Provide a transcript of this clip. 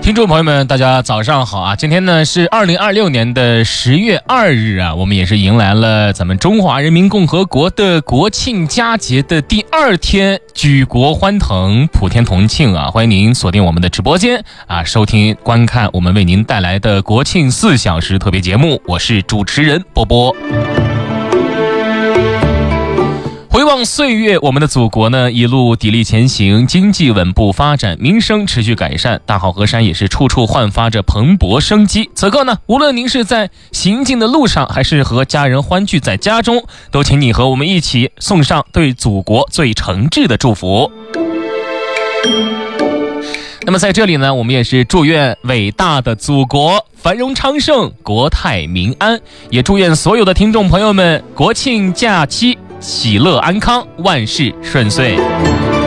听众朋友们，大家早上好啊！今天呢是2026年的10月2日啊，我们也是迎来了咱们中华人民共和国的国庆佳节的第2天，举国欢腾，普天同庆啊！欢迎您锁定我们的直播间啊，收听观看我们为您带来的国庆4小时特别节目，我是主持人波波。回望岁月，我们的祖国呢一路砥砺前行，经济稳步发展，民生持续改善，大好河山也是处处焕发着蓬勃生机。此刻呢，无论您是在行进的路上，还是和家人欢聚在家中，都请你和我们一起送上对祖国最诚挚的祝福。那么在这里呢，我们也是祝愿伟大的祖国繁荣昌盛，国泰民安，也祝愿所有的听众朋友们国庆假期喜乐安康，万事顺遂。